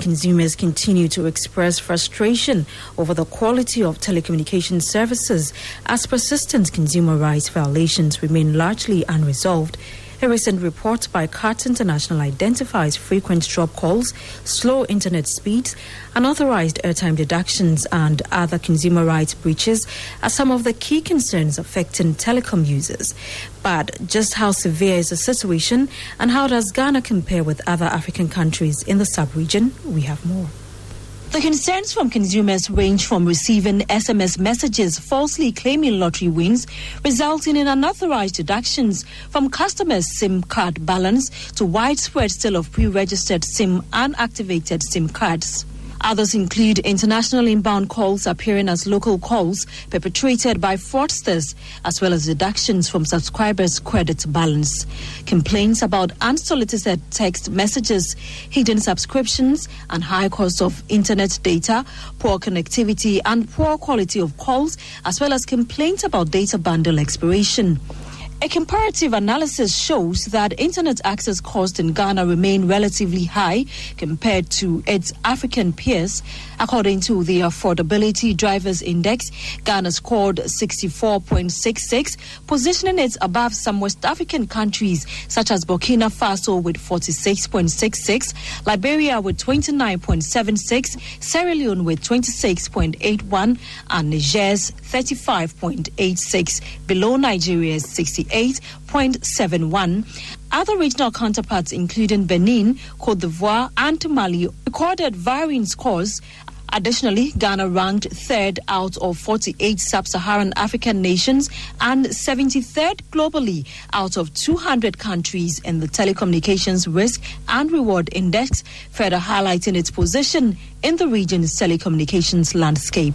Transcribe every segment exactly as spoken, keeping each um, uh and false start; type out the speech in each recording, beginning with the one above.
Consumers continue to express frustration over the quality of telecommunication services as persistent consumer rights violations remain largely unresolved. A recent report by C A T International identifies frequent drop calls, slow internet speeds, unauthorized airtime deductions, and other consumer rights breaches as some of the key concerns affecting telecom users. But just how severe is the situation, and how does Ghana compare with other African countries in the sub-region? We have more. The concerns from consumers range from receiving S M S messages falsely claiming lottery wins, resulting in unauthorized deductions from customers' SIM card balance, to widespread sale of pre-registered SIM and activated SIM cards. Others include international inbound calls appearing as local calls perpetrated by fraudsters, as well as deductions from subscribers' credit balance. Complaints about unsolicited text messages, hidden subscriptions, and high cost of internet data, poor connectivity, and poor quality of calls, as well as complaints about data bundle expiration. A comparative analysis shows that internet access costs in Ghana remain relatively high compared to its African peers. According to the Affordability Drivers Index, Ghana scored sixty-four point six six, positioning it above some West African countries such as Burkina Faso with forty-six point six six, Liberia with twenty-nine point seven six, Sierra Leone with twenty-six point eight one, and Niger's thirty-five point eight six, below Nigeria's sixty-eight point seven one. Other regional counterparts, including Benin, Cote d'Ivoire, and Mali, recorded varying scores. Additionally, Ghana ranked third out of forty-eight sub-Saharan African nations and seventy-third globally out of two hundred countries in the Telecommunications Risk and Reward Index, further highlighting its position in the region's telecommunications landscape.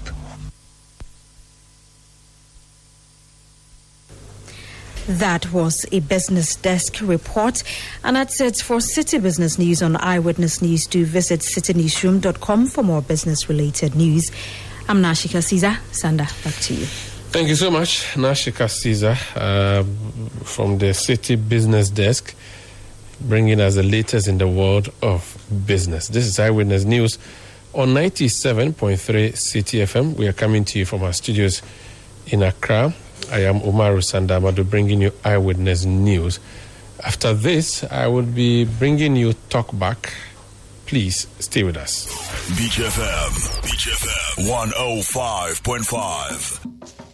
That was a Business Desk report, and that's it for City Business News on Eyewitness News. Do visit city newsroom dot com for more business-related news. I'm Nashika Caesar. Sanda, back to you. Thank you so much, Nashika Caesar, uh, from the City Business Desk, bringing us the latest in the world of business. This is Eyewitness News on ninety-seven point three City F M. We are coming to you from our studios in Accra. I am Umaru Sandamadu, bringing you Eyewitness News. After this, I will be bringing you Talk Back. Please stay with us. Beach F M, Beach F M, one oh five point five.